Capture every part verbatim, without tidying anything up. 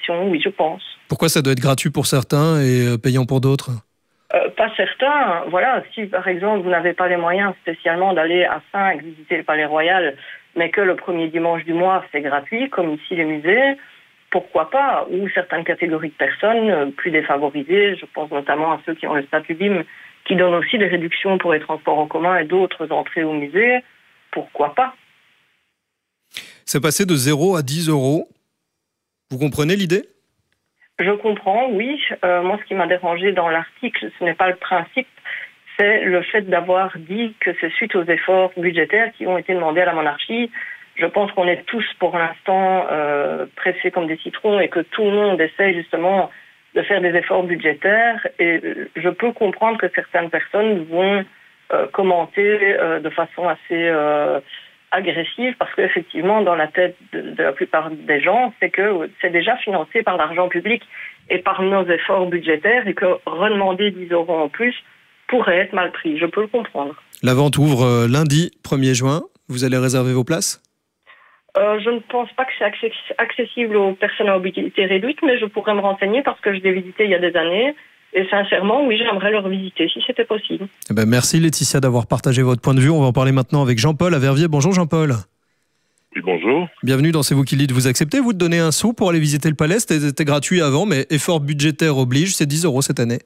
direction, oui, je pense. Pourquoi ça doit être gratuit pour certains et euh, payant pour d'autres ? euh, Pas certains. Voilà, si par exemple vous n'avez pas les moyens spécialement d'aller à Saintes visiter le Palais Royal, mais que le premier dimanche du mois c'est gratuit, comme ici les musées, pourquoi pas ? Ou certaines catégories de personnes euh, plus défavorisées, je pense notamment à ceux qui ont le statut B I M, qui donnent aussi des réductions pour les transports en commun et d'autres entrées au musée, pourquoi pas ? C'est passé de zéro à dix euros. Vous comprenez l'idée ? Je comprends, oui. Euh, moi, ce qui m'a dérangé dans l'article, ce n'est pas le principe, c'est le fait d'avoir dit que c'est suite aux efforts budgétaires qui ont été demandés à la monarchie. Je pense qu'on est tous, pour l'instant, euh, pressés comme des citrons et que tout le monde essaye justement de faire des efforts budgétaires. Et je peux comprendre que certaines personnes vont euh, commenter euh, de façon assez... Euh, agressive, parce qu'effectivement, dans la tête de, de la plupart des gens, c'est que c'est déjà financé par l'argent public et par nos efforts budgétaires, et que redemander dix euros en plus pourrait être mal pris. Je peux le comprendre. La vente ouvre lundi premier juin. Vous allez réserver vos places ? euh, Je ne pense pas que c'est accessible aux personnes à mobilité réduite, mais je pourrais me renseigner parce que je l'ai visité il y a des années. Et sincèrement, oui, j'aimerais le revisiter, si c'était possible. Eh ben, merci Laetitia d'avoir partagé votre point de vue. On va en parler maintenant avec Jean-Paul à Verviers. Bonjour Jean-Paul. Oui, bonjour. Bienvenue dans C'est vous qui dites. Vous acceptez, vous, de donner un sou pour aller visiter le palais ? C'était, c'était gratuit avant, mais effort budgétaire oblige. C'est dix euros cette année.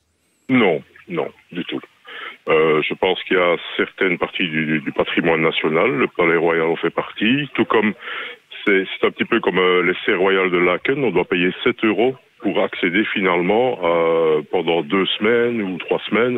Non, non, du tout. Euh, je pense qu'il y a certaines parties du, du patrimoine national. Le Palais Royal en fait partie. Tout comme, c'est, c'est un petit peu comme euh, les serres royales de Laken. On doit payer sept euros pour accéder finalement euh, pendant deux semaines ou trois semaines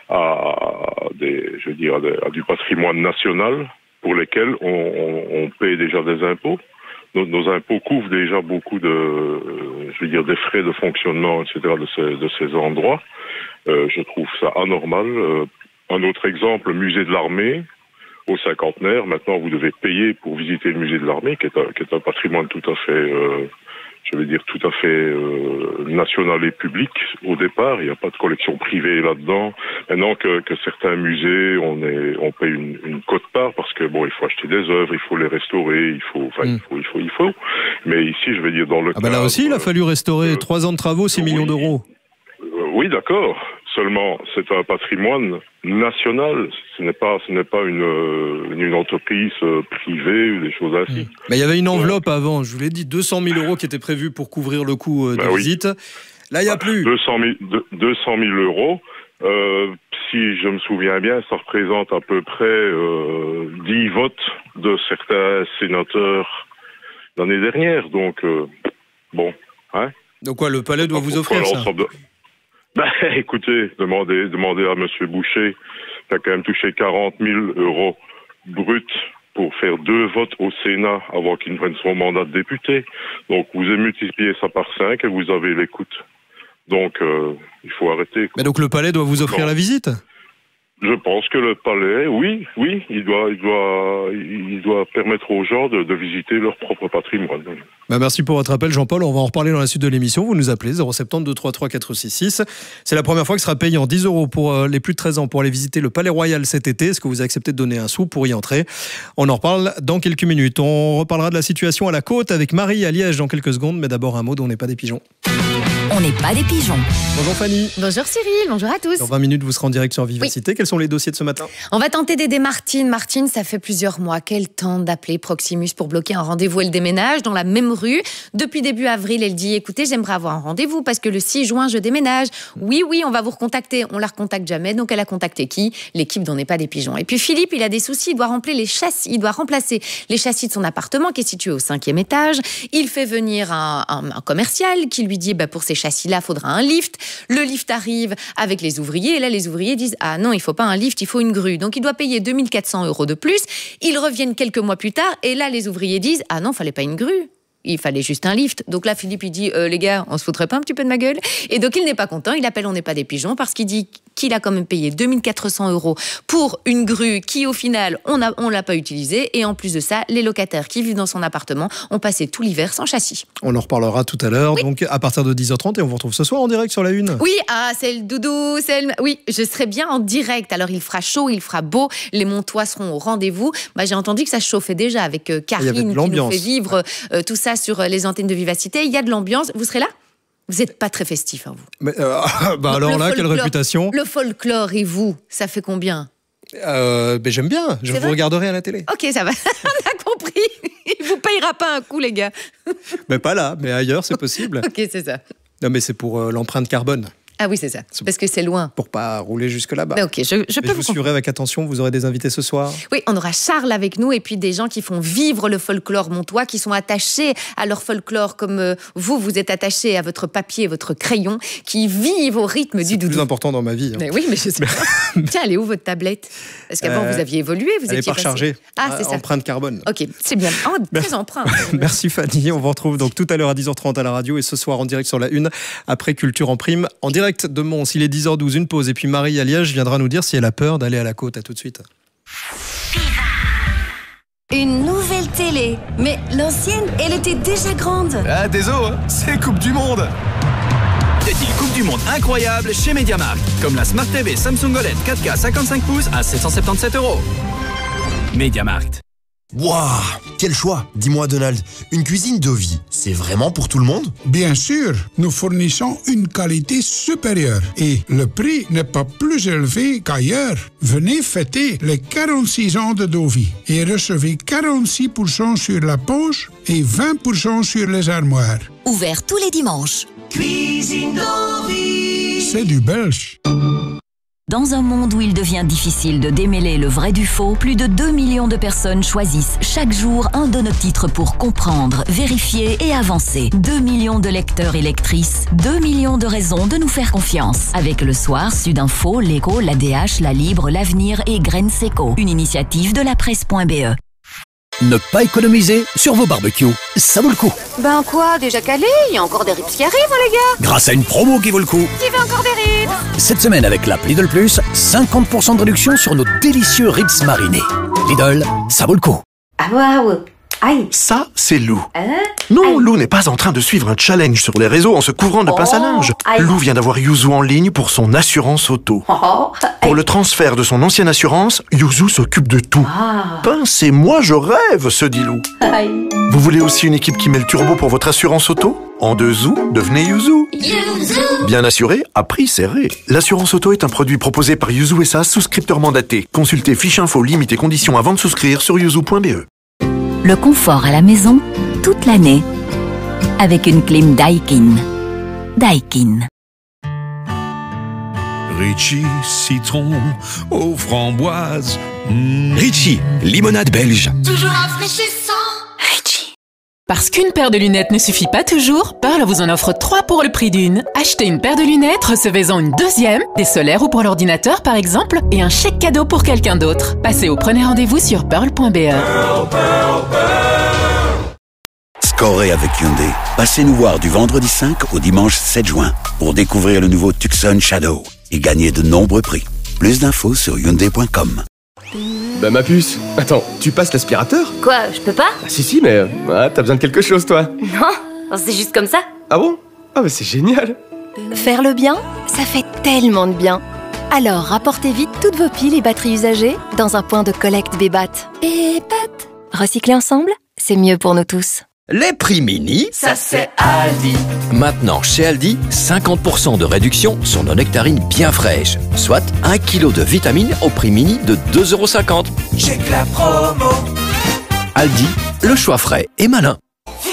à des, je veux dire, à, des, à du patrimoine national pour lesquels on, on, on paye déjà des impôts. Nos, nos impôts couvrent déjà beaucoup de, euh, je veux dire, des frais de fonctionnement, et cetera de ces, de ces endroits. Euh, je trouve ça anormal. Euh, un autre exemple, le musée de l'armée au cinquantenaire. Maintenant, vous devez payer pour visiter le musée de l'armée, qui est un, qui est un patrimoine tout à fait... Euh, je veux dire tout à fait euh, national et public au départ. Il n'y a pas de collection privée là-dedans. Maintenant que, que certains musées, on est, on paye une, une quote-part parce que bon, il faut acheter des œuvres, il faut les restaurer, il faut, enfin, mm. il faut, il faut, il faut. Mais ici, je veux dire dans le. Ah bah là aussi, il a fallu restaurer euh, trois ans de travaux, six oui, millions d'euros. Euh, oui, d'accord. Seulement, c'est un patrimoine national. Ce n'est pas, ce n'est pas une, une entreprise privée ou des choses ainsi. Mmh. Mais il y avait une enveloppe ouais. avant, je vous l'ai dit, deux cent mille euros qui était prévu pour couvrir le coût de ben visite. Oui. Là, il n'y a plus. deux cent mille euros. Euh, si je me souviens bien, ça représente à peu près euh, dix votes de certains sénateurs l'année dernière. Donc, euh, bon. Hein. Donc quoi, le palais doit vous offrir ça de... Ben, écoutez, demandez, demandez à M. Boucher, qui a quand même touché quarante mille euros bruts pour faire deux votes au Sénat avant qu'il ne prenne son mandat de député. Donc, vous multipliez ça par cinq et vous avez l'écoute. Donc, euh, il faut arrêter. Quoi. Mais donc, le palais doit vous offrir non. la visite ? Je pense que le palais, oui, oui, il doit, il doit, il doit permettre aux gens de, de visiter leur propre patrimoine. Bah merci pour votre appel, Jean-Paul. On va en reparler dans la suite de l'émission. Vous nous appelez zéro sept zéro deux trois trois quatre six six. C'est la première fois que sera payant dix euros pour euh, les plus de treize ans pour aller visiter le Palais Royal cet été. Est-ce que vous acceptez de donner un sou pour y entrer ? On en reparle dans quelques minutes. On reparlera de la situation à la côte avec Marie à Liège dans quelques secondes. Mais d'abord un mot dont on n'est pas des pigeons. On n'est pas des pigeons. Bonjour Fanny. Bonjour Cyril, bonjour à tous. Dans vingt minutes, vous serez en direct sur Vivacité. Oui. Quels sont les dossiers de ce matin ? On va tenter d'aider Martine. Martine, ça fait plusieurs mois qu'elle tente d'appeler Proximus pour bloquer un rendez-vous. Elle déménage dans la même rue. Depuis début avril, elle dit « Écoutez, j'aimerais avoir un rendez-vous parce que le six juin, je déménage. Oui, oui, on va vous recontacter. » On la recontacte jamais. Donc, elle a contacté qui ? L'équipe d'On n'est pas des pigeons. Et puis Philippe, il a des soucis. Il doit remplir les châssis. Il doit remplacer les châssis de son appartement qui est situé au cinquième étage. Il fait venir un, un, un commercial qui lui dit bah, « Pour ces châssis-là, il faudra un lift. » Le lift arrive avec les ouvriers. Et là, les ouvriers disent « Ah non, il ne faut pas un lift, il faut une grue. » Donc, il doit payer deux mille quatre cents euros de plus. Ils reviennent quelques mois plus tard. Et là, les ouvriers disent « Ah non, il ne fallait pas une grue. Il fallait juste un lift. » Donc là, Philippe, il dit euh, « Les gars, on se foutrait pas un petit peu de ma gueule ?» Et donc, il n'est pas content. Il appelle « On n'est pas des pigeons » parce qu'il dit qu'il a quand même payé deux mille quatre cents euros pour une grue qui, au final, on a, on l'a pas utilisée. Et en plus de ça, les locataires qui vivent dans son appartement ont passé tout l'hiver sans châssis. On en reparlera tout à l'heure, oui. donc à partir de dix heures trente, et on vous retrouve ce soir en direct sur la Une. Oui, ah, c'est le doudou, c'est le... Oui, je serai bien en direct. Alors, il fera chaud, il fera beau, les Montois seront au rendez-vous. Bah, j'ai entendu que ça se chauffait déjà avec euh, Karine qui nous fait vivre euh, tout ça sur les antennes de Vivacité. Il y a de l'ambiance. Vous serez là ? Vous n'êtes pas très festif, hein, vous. Mais, euh, bah alors là, quelle réputation. Le folklore et vous, ça fait combien ? euh, ben, J'aime bien, je vous regarderai à la télé. Ok, ça va, on a compris. Il vous payera pas un coup, les gars. Mais pas là, mais ailleurs, c'est possible. Ok, c'est ça. Non, mais c'est pour euh, l'empreinte carbone. Ah oui, c'est ça, c'est parce que c'est loin. Pour pas rouler jusque là-bas. Mais ok, je, je peux je vous, vous suivrai avec attention, vous aurez des invités ce soir. Oui, on aura Charles avec nous et puis des gens qui font vivre le folklore montois, qui sont attachés à leur folklore comme euh, vous, vous êtes attachés à votre papier, votre crayon, qui vivent au rythme du doudou. C'est le plus important dans ma vie. Hein. Mais oui, mais je sais pas. Tiens, elle est où votre tablette ? Parce qu'avant, euh, vous aviez évolué, vous elle étiez est pas rechargée. Ah, c'est ça. Empreinte carbone. Ok, c'est bien. Oh, très empreinte. Merci Fanny, on vous retrouve donc tout à l'heure à dix heures trente à la radio et ce soir en direct sur la Une, après Culture en prime, en direct de Mons. Il est dix heures douze, une pause. Et puis Marie à Liège viendra nous dire si elle a peur d'aller à la côte. À tout de suite. Une nouvelle télé. Mais l'ancienne, elle était déjà grande. Ah, désolé, c'est Coupe du Monde. C'est une Coupe du Monde incroyable chez MediaMarkt. Comme la Smart T V Samsung O L E D quatre K cinquante-cinq pouces à sept cent soixante-dix-sept euros. MediaMarkt. Waouh, quel choix! Dis-moi Donald, une cuisine Dovi, c'est vraiment pour tout le monde? Bien sûr, nous fournissons une qualité supérieure et le prix n'est pas plus élevé qu'ailleurs. Venez fêter les quarante-six ans de Dovi et recevez quarante-six pour cent sur la poche et vingt pour cent sur les armoires. Ouvert tous les dimanches. Cuisine Dovi, c'est du belge. Dans un monde où il devient difficile de démêler le vrai du faux, plus de deux millions de personnes choisissent chaque jour un de nos titres pour comprendre, vérifier et avancer. deux millions de lecteurs et lectrices, deux millions de raisons de nous faire confiance. Avec Le Soir, Sudinfo, L'Écho, l'A D H, La Libre, L'Avenir et Graines Seco. Une initiative de la presse point b e. Ne pas économiser sur vos barbecues, ça vaut le coup. Ben quoi, déjà calé? Il y a encore des ribs qui arrivent, hein, les gars. Grâce à une promo qui vaut le coup. Qui veut encore des ribs? Cette semaine avec l'app Lidl Plus, cinquante pour cent de réduction sur nos délicieux ribs marinés. Lidl, ça vaut le coup. Ah waouh. Aïe. Ça, c'est Lou. Hein? Non, Aïe. Lou n'est pas en train de suivre un challenge sur les réseaux en se couvrant de Oh, pince à linge. aïe. Lou vient d'avoir Yuzu en ligne pour son assurance auto. Oh, Pour le transfert de son ancienne assurance, Yuzu s'occupe de tout. Ah. Pince et moi, je rêve, se dit Lou. Aïe. Vous voulez aussi une équipe qui met le turbo pour votre assurance auto? En deux zou, devenez Yuzu. Yuzu. Bien assuré, à prix serré. L'assurance auto est un produit proposé par Yuzu S A, souscripteur mandaté. Consultez fiche info, limites et conditions avant de souscrire sur yuzu point b e. Le confort à la maison, toute l'année. Avec une clim Daikin. Daikin. Ritchie, citron aux framboises. Mmh. Ritchie, limonade belge. Toujours rafraîchissant. Ritchie. Parce qu'une paire de lunettes ne suffit pas toujours, Pearl vous en offre trois pour le prix d'une. Achetez une paire de lunettes, recevez-en une deuxième, des solaires ou pour l'ordinateur par exemple, et un chèque cadeau pour quelqu'un d'autre. Passez au premier rendez-vous sur pearl point b e. Pearl, Pearl, Pearl. Scorez avec Hyundai. Passez nous voir du vendredi cinq au dimanche sept juin pour découvrir le nouveau Tucson Shadow et gagner de nombreux prix. Plus d'infos sur hyundai point com. Bah ma puce, attends, tu passes l'aspirateur? Quoi, je peux pas? Ah si si, mais ah, t'as besoin de quelque chose toi. Non, c'est juste comme ça. Ah bon? Ah bah c'est génial. Faire le bien, ça fait tellement de bien. Alors rapportez vite toutes vos piles et batteries usagées dans un point de collecte Bébat. Bébat. Recycler ensemble, c'est mieux pour nous tous. Les prix mini, Ça c'est Aldi. maintenant chez Aldi, cinquante pour cent de réduction sur nos nectarines bien fraîches. Soit un kilo de vitamines au prix mini de deux euros cinquante. Check la promo. Aldi, le choix frais et malin.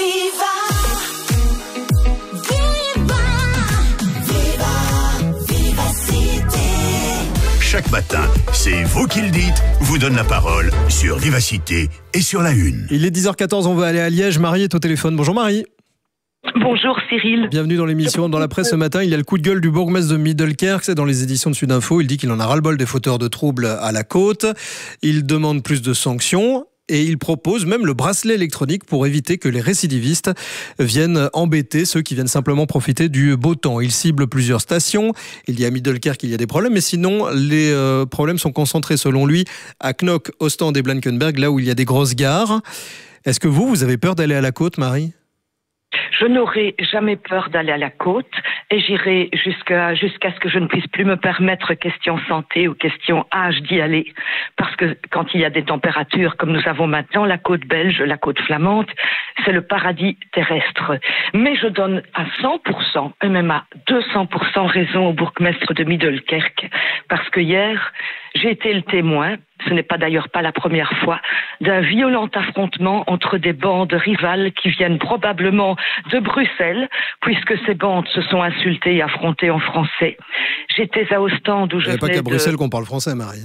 Chaque matin, c'est vous qui le dites, vous donne la parole sur Vivacité et sur la Une. Il est dix heures quatorze, on va aller à Liège. Marie est au téléphone. Bonjour Marie. Bonjour Cyril. Bienvenue dans l'émission. Dans la presse ce matin, il y a le coup de gueule du bourgmestre de Middelkerk. C'est dans les éditions de Sudinfo. Il dit qu'il en a ras-le-bol des fauteurs de troubles à la côte. Il demande plus de sanctions. et il propose même le bracelet électronique pour éviter que les récidivistes viennent embêter ceux qui viennent simplement profiter du beau temps. Il cible plusieurs stations. Il dit à Middelkerk qu'il y a des problèmes, mais sinon les euh, problèmes sont concentrés selon lui à Knock, Ostende et Blankenberg, là où il y a des grosses gares. Est-ce que vous, vous avez peur d'aller à la côte, Marie ? Je n'aurai jamais peur d'aller à la côte et j'irai jusqu'à jusqu'à ce que je ne puisse plus me permettre, question santé ou question âge, d'y aller. Parce que quand il y a des températures comme nous avons maintenant, la côte belge, la côte flamande, c'est le paradis terrestre. Mais je donne à cent pour cent, et même à deux cents pour cent raison au bourgmestre de Middelkerk. Parce que hier, j'ai été le témoin, ce n'est pas d'ailleurs pas la première fois, d'un violent affrontement entre des bandes rivales qui viennent probablement de Bruxelles, puisque ces bandes se sont insultées et affrontées en français. J'étais à Ostende où je venais de... Il n'y a pas qu'à Bruxelles qu'on parle français, Marie.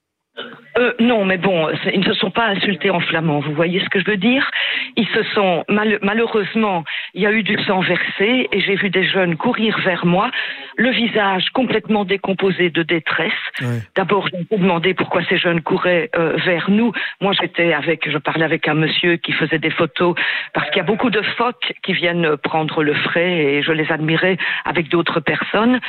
Euh, non, mais bon, ils ne se sont pas insultés en flamand, vous voyez ce que je veux dire ? Ils se sont, mal, malheureusement, il y a eu du sang versé et j'ai vu des jeunes courir vers moi, le visage complètement décomposé de détresse. Ouais. D'abord, je me suis demandé pourquoi ces jeunes couraient euh, vers nous. Moi, j'étais avec, je parlais avec un monsieur qui faisait des photos, parce qu'il y a beaucoup de phoques qui viennent prendre le frais et je les admirais avec d'autres personnes.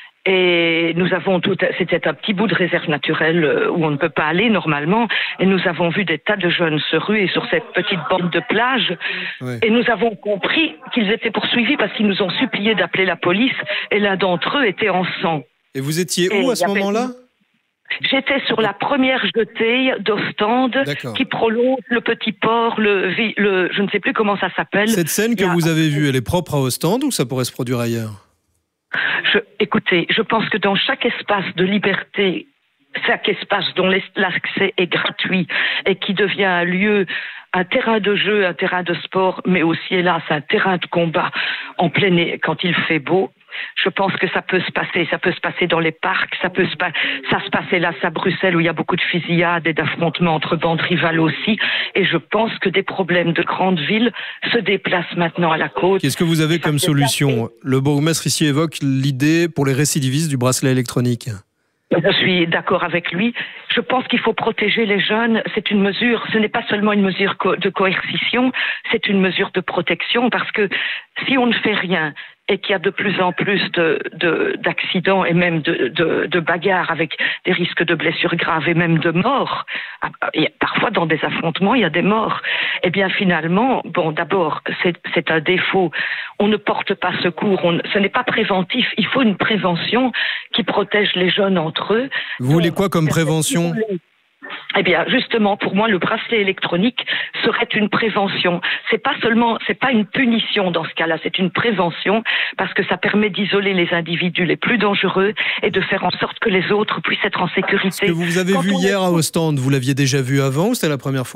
Et nous avons tout, c'était un petit bout de réserve naturelle où on ne peut pas aller normalement, et nous avons vu des tas de jeunes se ruer sur cette petite bande de plage, ouais. Et nous avons compris qu'ils étaient poursuivis parce qu'ils nous ont supplié d'appeler la police, et l'un d'entre eux était en sang. Et vous étiez où à ce moment-là ? J'étais sur la première jetée d'Ostende qui prolonge le petit port, le, le, je ne sais plus comment ça s'appelle. Cette scène que vous avez vue, elle est propre à Ostende ou ça pourrait se produire ailleurs ? Je, écoutez, je pense que dans chaque espace de liberté, chaque espace dont l'accès est gratuit et qui devient un lieu, un terrain de jeu, un terrain de sport, mais aussi, hélas, un terrain de combat en plein air quand il fait beau, je pense que ça peut se passer. Ça peut se passer dans les parcs, ça peut se pa- ça se passe hélas à Bruxelles où il y a beaucoup de fusillades et d'affrontements entre bandes rivales aussi. Et je pense que des problèmes de grandes villes se déplacent maintenant à la côte. Qu'est-ce que vous avez comme solution ? Le bourgmestre ici évoque l'idée pour les récidivistes du bracelet électronique. Je suis d'accord avec lui. Je pense qu'il faut protéger les jeunes. C'est une mesure, ce n'est pas seulement une mesure de coercition, c'est une mesure de protection, parce que si on ne fait rien et qu'il y a de plus en plus de, de, d'accidents et même de, de, de bagarres avec des risques de blessures graves et même de morts, et parfois dans des affrontements il y a des morts, eh bien finalement, bon d'abord c'est, c'est un défaut, on ne porte pas secours, on, ce n'est pas préventif, il faut une prévention qui protège les jeunes entre eux. Vous voulez quoi comme prévention ? Eh bien, justement, pour moi, le bracelet électronique serait une prévention. C'est pas seulement, c'est pas une punition dans ce cas-là, c'est une prévention parce que ça permet d'isoler les individus les plus dangereux et de faire en sorte que les autres puissent être en sécurité. Ce que vous avez Quand vu hier est... à Ostende, vous l'aviez déjà vu avant ou c'était la première fois ?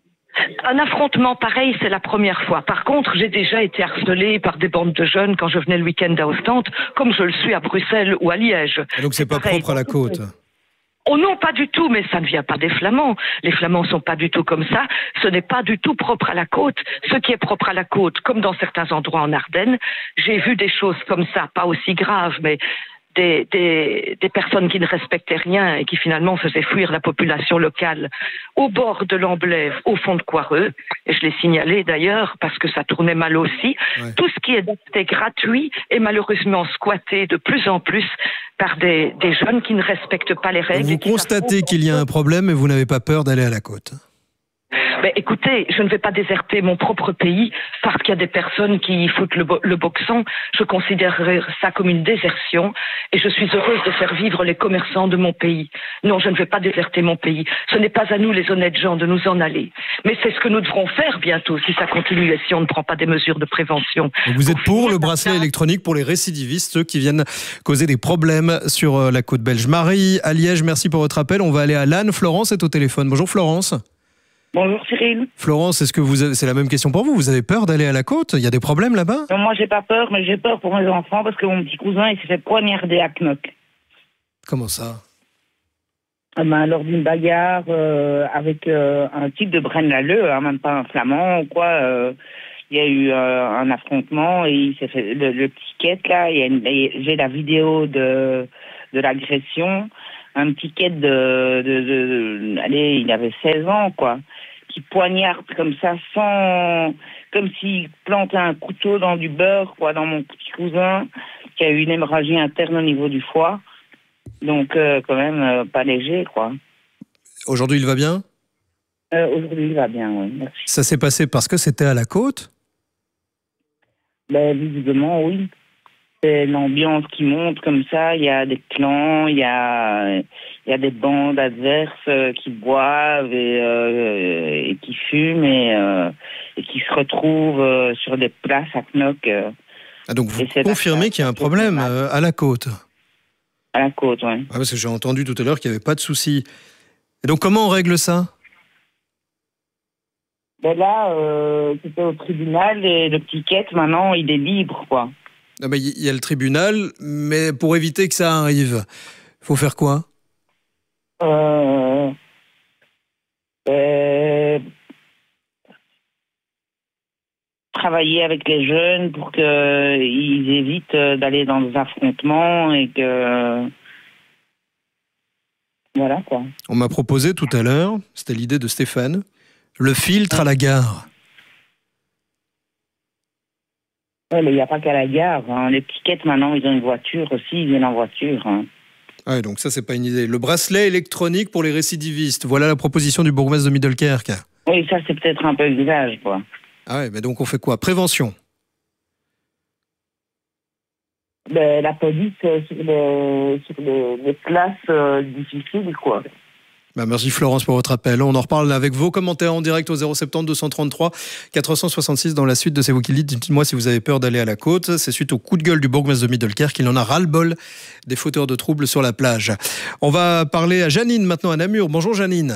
Un affrontement pareil, c'est la première fois. Par contre, j'ai déjà été harcelée par des bandes de jeunes quand je venais le week-end à Ostende, comme je le suis à Bruxelles ou à Liège. Et donc c'est pas pareil. Propre à la côte ? Oh non, pas du tout, mais ça ne vient pas des Flamands. Les Flamands sont pas du tout comme ça. Ce n'est pas du tout propre à la côte. Ce qui est propre à la côte, comme dans certains endroits en Ardennes, j'ai vu des choses comme ça, pas aussi graves, mais des, des, des personnes qui ne respectaient rien et qui finalement faisaient fuir la population locale au bord de l'Amblève, au fond de Coireux. Et je l'ai signalé d'ailleurs parce que ça tournait mal aussi. Ouais. Tout ce qui est gratuit est malheureusement squatté de plus en plus par des, des jeunes qui ne respectent pas les règles. Vous constatez qu'il y a un problème et vous n'avez pas peur d'aller à la côte ? Ben, écoutez, je ne vais pas déserter mon propre pays parce qu'il y a des personnes qui foutent le, bo- le boxon. Je considérerais ça comme une désertion et je suis heureuse de faire vivre les commerçants de mon pays. Non, je ne vais pas déserter mon pays. Ce n'est pas à nous, les honnêtes gens, de nous en aller. Mais c'est ce que nous devrons faire bientôt si ça continue et si on ne prend pas des mesures de prévention. Et vous êtes pour le bracelet électronique pour les récidivistes, ceux qui viennent causer des problèmes sur la côte belge. Marie, à Liège, merci pour votre appel. On va aller à Lannes. Florence est au téléphone. Bonjour Florence. Bonjour Cyril. Florence, est-ce que vous avez... c'est la même question pour vous ? Vous avez peur d'aller à la côte ? Il y a des problèmes là-bas ? Non, moi j'ai pas peur, mais j'ai peur pour mes enfants parce que mon petit cousin il s'est fait poignarder à Knock. Comment ça ? Ah ben, lors d'une bagarre euh, avec euh, un type de Braine-l'Alleud, hein, même pas un flamand ou quoi. Euh, il y a eu euh, un affrontement et il s'est fait le, le petit quête là. Il y a une, j'ai la vidéo de de l'agression. Un petit quête de, de, de, de, allez, il avait seize ans, quoi. qui poignarde comme ça, sans, comme s'il plantait un couteau dans du beurre, quoi, dans mon petit cousin, qui a eu une hémorragie interne au niveau du foie. Donc, euh, quand même, euh, pas léger, quoi. Aujourd'hui, il va bien ? euh, Aujourd'hui, il va bien, oui, merci. Ça s'est passé parce que c'était à la côte ? Ben, visiblement, oui. C'est l'ambiance qui monte comme ça. Il y a des clans, il y a, il y a des bandes adverses euh, qui boivent et, euh, et qui fument et, euh, et qui se retrouvent euh, sur des places à Knock. Euh. Ah, donc vous confirmez qu'il y a un problème euh, à la côte ? À la côte, oui. Ah, parce que j'ai entendu tout à l'heure qu'il n'y avait pas de souci. Et donc comment on règle ça ? Ben là, euh, c'était au tribunal et le petit quête, maintenant, il est libre, quoi. Ah ben, y a le tribunal, mais pour éviter que ça arrive, il faut faire quoi ? euh, euh, Travailler avec les jeunes pour qu'ils évitent d'aller dans des affrontements et que... Voilà, quoi. On m'a proposé tout à l'heure, c'était l'idée de Stéphane, le filtre à la gare. Oui, mais il n'y a pas qu'à la gare. Hein. Les petits quêtes, maintenant, ils ont une voiture aussi, ils viennent en voiture. Hein. Ah, donc ça, c'est pas une idée. Le bracelet électronique pour les récidivistes. Voilà la proposition du bourgmestre de Middelkerk. Oui, ça, c'est peut-être un peu exagéré, quoi. Ah ouais, mais donc on fait quoi ? Prévention. Ben, la police euh, sur, les, sur les, les places euh, difficiles, quoi. Bah merci Florence pour votre appel. On en reparle avec vos commentaires en direct au zéro sept zéro deux cent trente-trois quatre cent soixante-six dans la suite de C'est vous qui le dites. Dites-moi si vous avez peur d'aller à la côte. C'est suite au coup de gueule du bourgmestre de Middelkerk qu'il en a ras-le-bol des fauteurs de troubles sur la plage. On va parler à Janine maintenant à Namur. Bonjour Janine.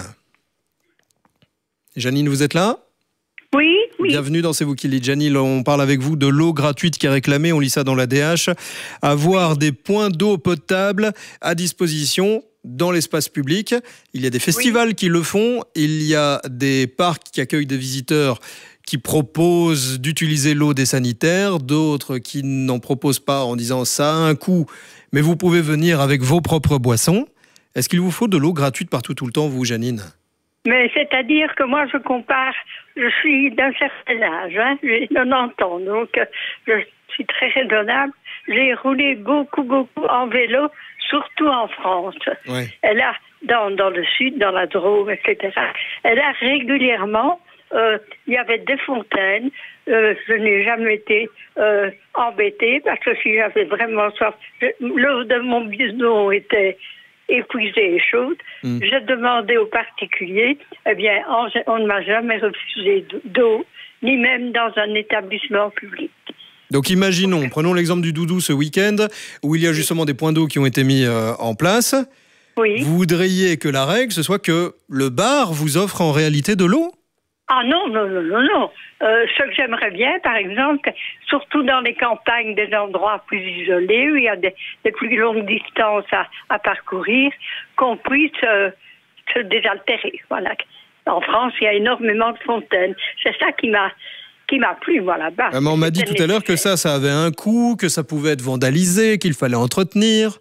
Janine, vous êtes là ? Oui, oui. Bienvenue dans C'est vous qui le dites. Janine, on parle avec vous de l'eau gratuite qui est réclamée. On lit ça dans l'A D H. Avoir des points d'eau potable à disposition dans l'espace public. Il y a des festivals oui. qui le font. Il y a des parcs qui accueillent des visiteurs qui proposent d'utiliser l'eau des sanitaires, d'autres qui n'en proposent pas en disant ça a un coût, mais vous pouvez venir avec vos propres boissons. Est-ce qu'il vous faut de l'eau gratuite partout tout le temps, vous, Janine ? Mais c'est-à-dire que moi, je compare, je suis d'un certain âge, hein, j'ai quatre-vingt-dix ans, donc je suis très raisonnable. J'ai roulé beaucoup, beaucoup en vélo, surtout en France. Ouais. Et là, dans, dans le sud, dans la Drôme, et cetera. Et là, régulièrement, euh, il y avait des fontaines. Euh, je n'ai jamais été euh, embêtée parce que si j'avais vraiment soif, je, l'eau de mon bidon était épuisée et chaude. Mmh. J'ai demandé aux particuliers. Eh bien, on, on ne m'a jamais refusé d'eau, ni même dans un établissement public. Donc imaginons, prenons l'exemple du Doudou ce week-end, où il y a justement des points d'eau qui ont été mis euh, en place. Oui. Vous voudriez que la règle, ce soit que le bar vous offre en réalité de l'eau ? Ah non, non, non, non, non. Euh, ce que j'aimerais bien, par exemple, surtout dans les campagnes, des endroits plus isolés, où il y a des, des plus longues distances à, à parcourir, qu'on puisse euh, se désaltérer. Voilà. En France, il y a énormément de fontaines. C'est ça qui m'a... qui m'a plu, moi, là-bas. Ah, mais on m'a dit tout à l'heure que ça, ça avait un coût, que ça pouvait être vandalisé, qu'il fallait entretenir.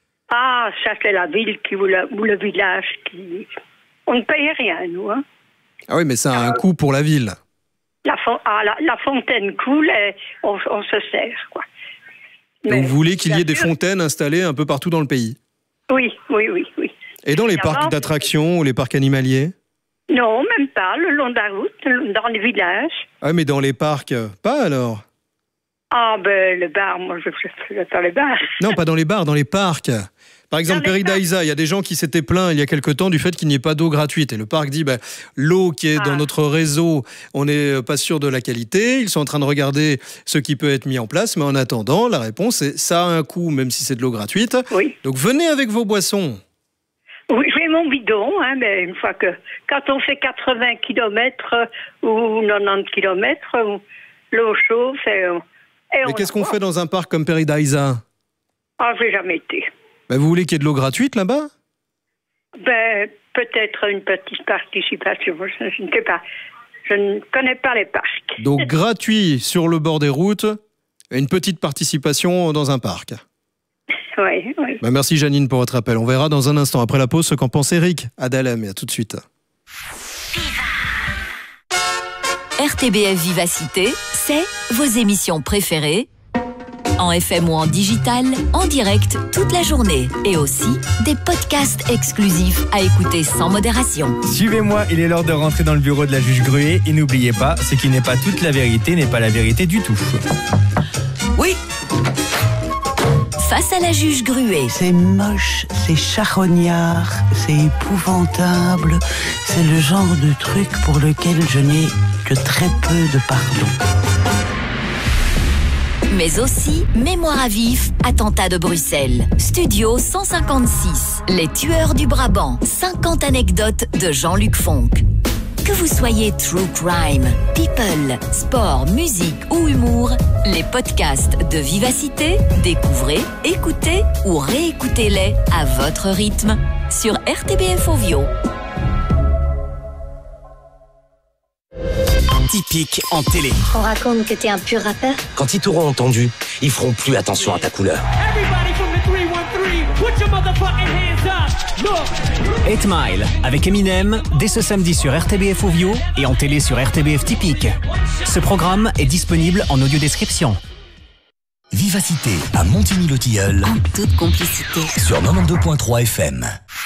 Ah, ça, c'est la ville qui, ou, le, ou le village qui... On ne paye rien, nous, hein. Ah oui, mais ça a un coût pour la ville. La, fon... ah, la, la fontaine coule et on, on se sert, quoi. Mais donc vous voulez qu'il y ait des fontaines installées un peu partout dans le pays ? Oui, oui, oui, oui. Et dans les parcs d'attractions ou les parcs animaliers ? Non, même pas, le long de la route, dans les villages. Ah, mais dans les parcs, pas alors ? Ah, ben, le bar, moi, je ne fais pas les bars. Non, pas dans les bars, dans les parcs. Par exemple, Péridaïsa, il y a des gens qui s'étaient plaints il y a quelque temps du fait qu'il n'y ait pas d'eau gratuite. Et le parc dit, ben, l'eau qui est ah. dans notre réseau, on n'est pas sûr de la qualité. Ils sont en train de regarder ce qui peut être mis en place. Mais en attendant, la réponse est, ça a un coût, même si c'est de l'eau gratuite. Oui. Donc, venez avec vos boissons. Oui, j'ai mon bidon, hein, mais une fois que... Quand on fait quatre-vingts kilomètres ou quatre-vingt-dix kilomètres, l'eau chauffe et... et mais qu'est-ce qu'on fait dans un parc comme Péridaïsa ? Ah, j'ai jamais été. Ben, vous voulez qu'il y ait de l'eau gratuite là-bas ? Ben, peut-être une petite participation, je, je ne sais pas. Je ne connais pas les parcs. Donc, gratuit sur le bord des routes, et une petite participation dans un parc. Oui, oui. Ben, merci Janine pour votre appel. On verra dans un instant, après la pause, ce qu'en pense Eric à Dahlem. Et à tout de suite. R T B F Vivacité, c'est vos émissions préférées en F M ou en digital, en direct toute la journée. Et aussi des podcasts exclusifs à écouter sans modération. Suivez-moi, il est l'heure de rentrer dans le bureau de la juge Gruet. Et n'oubliez pas, ce qui n'est pas toute la vérité n'est pas la vérité du tout. Oui. Face à la juge Gruet. C'est moche, c'est charognard, c'est épouvantable. C'est le genre de truc pour lequel je n'ai que très peu de pardon. Mais aussi Mémoire à vif, attentat de Bruxelles. Studio cent cinquante-six, Les tueurs du Brabant. cinquante anecdotes de Jean-Luc Fonck. Que vous soyez true crime, people, sport, musique ou humour, les podcasts de Vivacité, découvrez, écoutez ou réécoutez-les à votre rythme sur R T B F Ovio. Typique en télé. On raconte que t'es un pur rappeur. Quand ils t'auront entendu, ils feront plus attention à ta couleur. eight Mile avec Eminem dès ce samedi sur R T B F Ovio et en télé sur R T B F Typique. Ce programme est disponible en audio description. Vivacité à Montigny-le-Tilleul. En toute complicité. Sur quatre-vingt-douze virgule trois F M.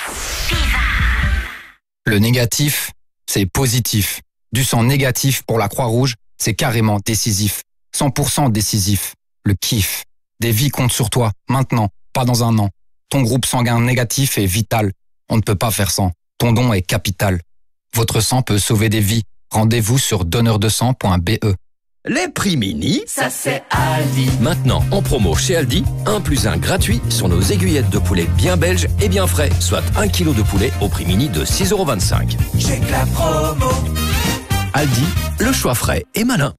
Le négatif, c'est positif. Du sang négatif pour la Croix-Rouge, c'est carrément décisif. cent pour cent décisif. Le kiff. Des vies comptent sur toi, maintenant, pas dans un an. Ton groupe sanguin négatif est vital. On ne peut pas faire sans. Ton don est capital. Votre sang peut sauver des vies. Rendez-vous sur donneur de sang point b e. Les prix mini, ça c'est Aldi. Maintenant, en promo chez Aldi, un plus un gratuit sur nos aiguillettes de poulet bien belges et bien frais, soit un kilo de poulet au prix mini de six euros vingt-cinq. j'ai que la promo. Aldi, le choix frais et malin.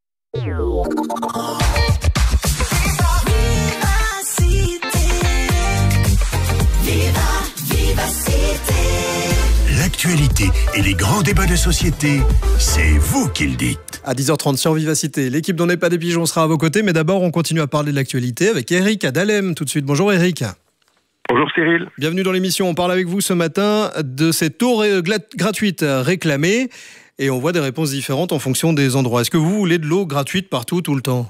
L'actualité et les grands débats de société, c'est vous qui le dites. À dix heures trente sur Vivacité, l'équipe d'On n'est pas des pigeons sera à vos côtés, mais d'abord on continue à parler de l'actualité avec Eric à Dahlem tout de suite. Bonjour Eric. Bonjour Cyril. Bienvenue dans l'émission, on parle avec vous ce matin de cette eau ré- gla- gratuite réclamée et on voit des réponses différentes en fonction des endroits. Est-ce que vous voulez de l'eau gratuite partout, tout le temps ?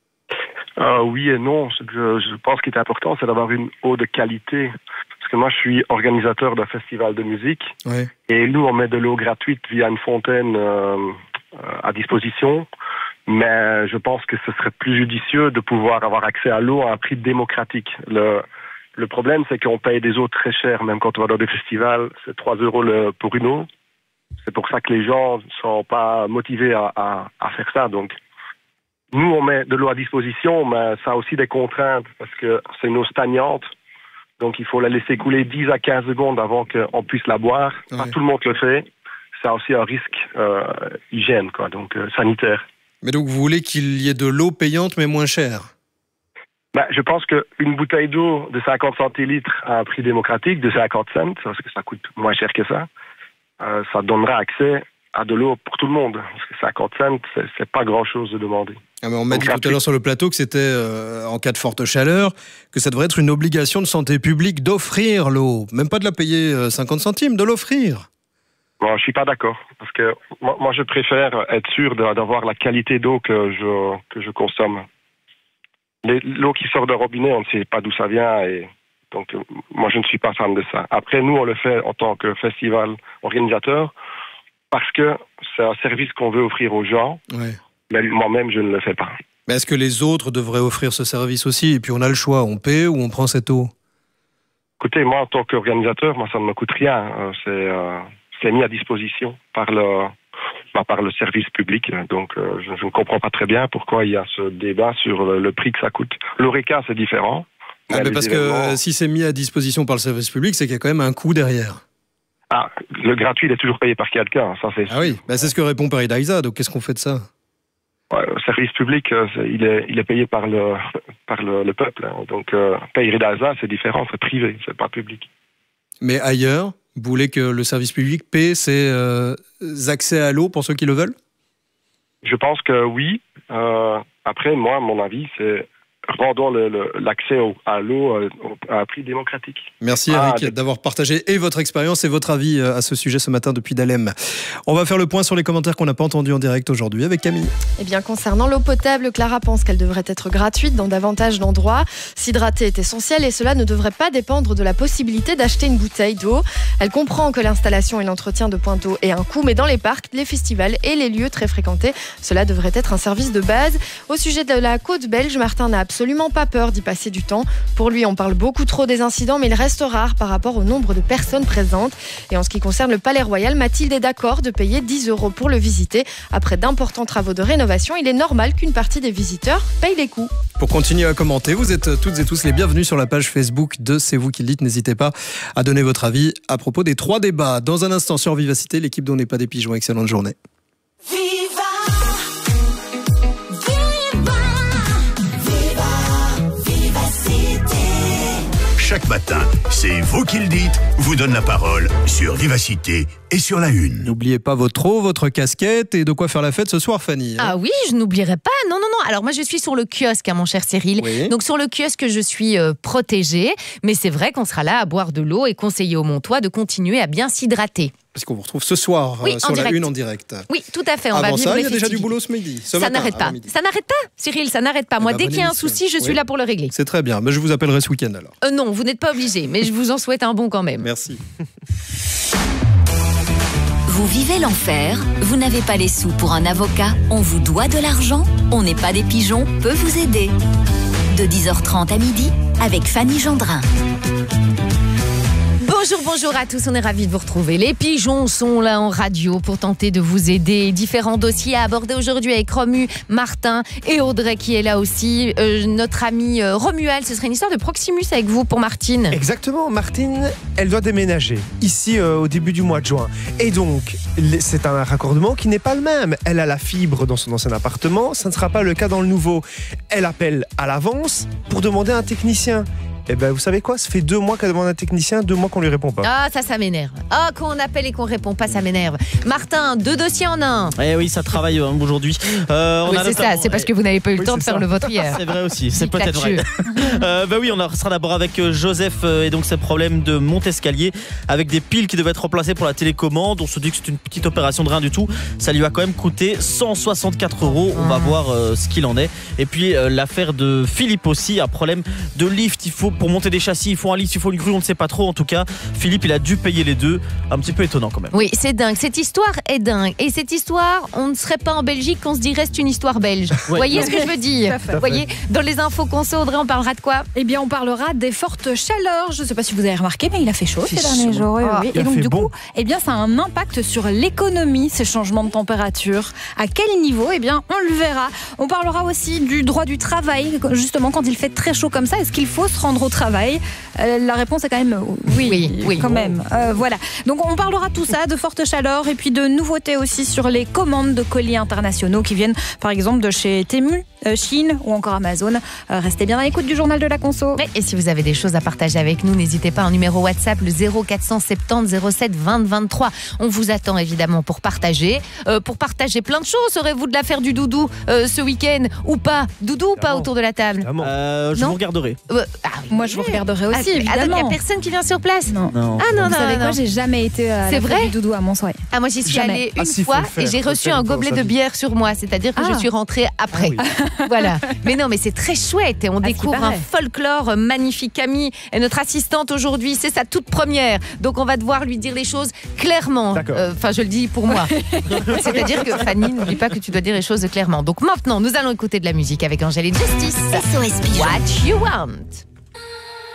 Euh, oui et non. Ce que je, je pense qu'il est important, c'est d'avoir une eau de qualité. Parce que moi, je suis organisateur d'un festival de musique. Ouais. Et nous, on met de l'eau gratuite via une fontaine euh, à disposition. Mais je pense que ce serait plus judicieux de pouvoir avoir accès à l'eau à un prix démocratique. Le, le problème, c'est qu'on paye des eaux très chères. Même quand on va dans des festivals, c'est trois euros le, pour une eau. C'est pour ça que les gens ne sont pas motivés à, à, à faire ça. Donc, nous, on met de l'eau à disposition, mais ça a aussi des contraintes parce que c'est une eau stagnante. Donc, il faut la laisser couler dix à quinze secondes avant qu'on puisse la boire. Ouais. Pas tout le monde le fait. Ça a aussi un risque euh, hygiène, quoi, donc euh, sanitaire. Mais donc, vous voulez qu'il y ait de l'eau payante, mais moins chère ? Ben, je pense qu'une bouteille d'eau de cinquante centilitres à un prix démocratique de cinquante cents, parce que ça coûte moins cher que ça, euh, ça donnera accès à de l'eau pour tout le monde. Parce que cinquante cents, c'est, c'est pas grand-chose de demander. Ah mais on m'a dit tout à l'heure sur le plateau que c'était, euh, en cas de forte chaleur, que ça devrait être une obligation de santé publique d'offrir l'eau. Même pas de la payer euh, cinquante centimes, de l'offrir. Bon, je suis pas d'accord. Parce que moi, moi je préfère être sûr de, d'avoir la qualité d'eau que je, que je consomme. Les, l'eau qui sort d'un robinet, on ne sait pas d'où ça vient. Et donc, euh, moi, je ne suis pas fan de ça. Après, nous, on le fait en tant que festival organisateur parce que c'est un service qu'on veut offrir aux gens. Ouais. Mais moi-même, je ne le fais pas. Mais est-ce que les autres devraient offrir ce service aussi ? Et puis on a le choix, on paie ou on prend cette eau ? Écoutez, moi, en tant qu'organisateur, moi, ça ne me coûte rien. C'est, euh, c'est mis à disposition par le, bah, par le service public. Donc, euh, je, je ne comprends pas très bien pourquoi il y a ce débat sur le, le prix que ça coûte. L'Oreca, c'est différent. Ah, mais parce événements... que si c'est mis à disposition par le service public, c'est qu'il y a quand même un coût derrière. Ah, le gratuit, il est toujours payé par quelqu'un. Ça, c'est... Ah oui, bah, c'est ce que répond Paris-Daïsa. Donc, qu'est-ce qu'on fait de ça ? Ouais, le service public, il est, il est payé par le, par le, le peuple. Hein. Donc, euh, payer d'Alsace, c'est différent, c'est privé, c'est pas public. Mais ailleurs, vous voulez que le service public paie ses euh, accès à l'eau pour ceux qui le veulent ? Je pense que oui. Euh, après, moi, mon avis, c'est rendant le, le, l'accès au, à l'eau euh, à un prix démocratique. Merci Eric ah, d'avoir partagé et votre expérience et votre avis à ce sujet ce matin depuis Dahlem. On va faire le point sur les commentaires qu'on n'a pas entendus en direct aujourd'hui avec Camille. Eh bien, concernant l'eau potable, Clara pense qu'elle devrait être gratuite dans davantage d'endroits. S'hydrater est essentiel et cela ne devrait pas dépendre de la possibilité d'acheter une bouteille d'eau. Elle comprend que l'installation et l'entretien de points d'eau aient un coût, mais dans les parcs, les festivals et les lieux très fréquentés, cela devrait être un service de base. Au sujet de la côte belge, Martin n'a absolument pas peur d'y passer du temps. Pour lui, on parle beaucoup trop des incidents, mais il reste rare par rapport au nombre de personnes présentes. Et en ce qui concerne le Palais Royal, Mathilde est d'accord de payer dix euros pour le visiter. Après d'importants travaux de rénovation, il est normal qu'une partie des visiteurs paye les coûts. Pour continuer à commenter, vous êtes toutes et tous les bienvenus sur la page Facebook de C'est vous qui le dites. N'hésitez pas à donner votre avis à propos des trois débats. Dans un instant sur Vivacité, l'équipe dont n'est pas des pigeons. Excellente journée. Chaque matin, c'est vous qui le dites, vous donne la parole sur Vivacité et sur la Une. N'oubliez pas votre eau, votre casquette et de quoi faire la fête ce soir, Fanny. Hein. Ah oui, je n'oublierai pas. Non, non, non. Alors moi, je suis sur le kiosque, hein, mon cher Cyril. Oui. Donc sur le kiosque, je suis euh, protégée. Mais c'est vrai qu'on sera là à boire de l'eau et conseiller aux Montois de continuer à bien s'hydrater. Parce qu'on vous retrouve ce soir oui, euh, sur direct. la Une en direct. Oui, tout à fait. On Avant va vivre ça, les il y a déjà festivités. du boulot ce midi. Ce ça matin, n'arrête pas. Ça n'arrête pas, Cyril, ça n'arrête pas. Moi, bah, dès qu'il y a un souci, je suis oui. là pour le régler. C'est très bien. Mais je vous appellerai ce week-end alors. Euh, non, vous n'êtes pas obligé, mais je vous en souhaite un bon quand même. Merci. Vous vivez l'enfer? Vous n'avez pas les sous pour un avocat? On vous doit de l'argent? On n'est pas des pigeons peut vous aider. De dix heures trente à midi, avec Fanny Gendrin. Bonjour, bonjour à tous, on est ravis de vous retrouver. Les pigeons sont là en radio pour tenter de vous aider. Différents dossiers à aborder aujourd'hui avec Romu, Martin et Audrey qui est là aussi. Euh, notre ami euh, Romuald, ce serait une histoire de Proximus avec vous pour Martine. Exactement, Martine, elle doit déménager ici euh, au début du mois de juin. Et donc, c'est un raccordement qui n'est pas le même. Elle a la fibre dans son ancien appartement, ça ne sera pas le cas dans le nouveau. Elle appelle à l'avance pour demander un technicien. Eh ben, vous savez quoi? Ça fait deux mois qu'elle demande un technicien, deux mois qu'on lui répond pas. Ah, ça, ça m'énerve. Ah, quand on appelle et qu'on répond pas, ça m'énerve. Martin, deux dossiers en un. Eh oui, ça travaille hein, aujourd'hui. Euh, oui, c'est ça, c'est parce que vous n'avez pas eu le oui, temps de faire ça. Le vôtre hier. C'est vrai aussi, c'est peut-être vrai. euh, bah oui, on sera d'abord avec Joseph euh, et donc ses problèmes de monte-escalier avec des piles qui devaient être remplacées pour la télécommande. On se dit que c'est une petite opération de rien du tout. Ça lui a quand même coûté cent soixante-quatre euros. On va voir euh, ce qu'il en est. Et puis euh, l'affaire de Philippe aussi, un problème de lift. Il faut pour monter des châssis, il faut un lift, il faut une grue, on ne sait pas trop. En tout cas, Philippe, il a dû payer les deux. Un petit peu étonnant quand même. Oui, c'est dingue. Cette histoire est dingue. Et cette histoire, on ne serait pas en Belgique qu'on se dirait c'est une histoire belge. Ouais. Vous voyez ce que je veux dire? Vous voyez, dans les infos conso, Audrey, on parlera de quoi? Eh bien, on parlera des fortes chaleurs. Je ne sais pas si vous avez remarqué, mais il a fait chaud ces derniers jours. Oui, ah, oui. Et donc, du bon. coup, eh bien, ça a un impact sur l'économie, ces changements de température. À quel niveau? Eh bien, on le verra. On parlera aussi du droit du travail. Justement, quand il fait très chaud comme ça, est-ce qu'il faut se rendre au travail? Euh, la réponse est quand même oui, oui, oui. quand même. Euh, voilà. Donc on parlera de tout ça, de forte chaleur et puis de nouveautés aussi sur les commandes de colis internationaux qui viennent par exemple de chez Temu, euh, Chine ou encore Amazon. Euh, restez bien à l'écoute du journal de la conso. Et si vous avez des choses à partager avec nous, n'hésitez pas, un numéro WhatsApp le zéro quatre cent soixante-dix zéro sept vingt vingt-trois. On vous attend évidemment pour partager. Euh, pour partager plein de choses. Serez-vous de la faire du doudou euh, ce week-end ou pas? Doudou ou pas autour de la table? euh, Je non vous regarderai. Euh, ah, oui. Moi je vous regarderai aussi, ah, évidemment. Il n'y a personne qui vient sur place? Non. non. Ah non, vous non, savez non, quoi, non. j'ai jamais été à la fête du doudou à Montsouris. Ah, moi j'y suis jamais. allée une ah, si, fois faire, et j'ai reçu un gobelet de bière sur moi, c'est-à-dire que ah. je suis rentrée après. Ah oui. Voilà. Mais non, mais c'est très chouette et on ah, découvre un folklore magnifique. Camille est notre assistante aujourd'hui, c'est sa toute première, donc on va devoir lui dire les choses clairement. Enfin, euh, je le dis pour moi. C'est-à-dire que Fanny, n'oublie pas que tu dois dire les choses clairement. Donc maintenant, nous allons écouter de la musique avec Angèle et Justice. S O S Pigeon. What you want.